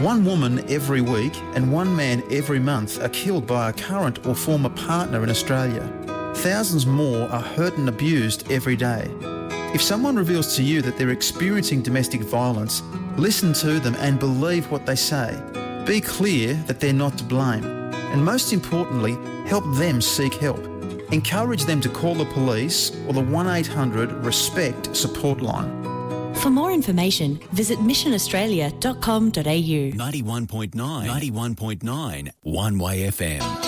One woman every week and one man every month are killed by a current or former partner in Australia. Thousands more are hurt and abused every day. If someone reveals to you that they're experiencing domestic violence, listen to them and believe what they say. Be clear that they're not to blame. And most importantly, help them seek help. Encourage them to call the police or the 1-800-RESPECT support line. For more information, visit missionaustralia.com.au. 91.9 One Way FM.